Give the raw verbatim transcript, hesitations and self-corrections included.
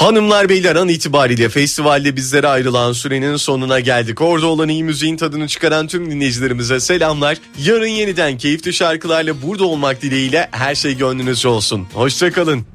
Hanımlar beyler, an itibariyle festivalde bizlere ayrılan sürenin sonuna geldik. Orada olan iyi müziğin tadını çıkaran tüm dinleyicilerimize selamlar. Yarın yeniden keyifli şarkılarla burada olmak dileğiyle her şey gönlünüzce olsun. Hoşça kalın.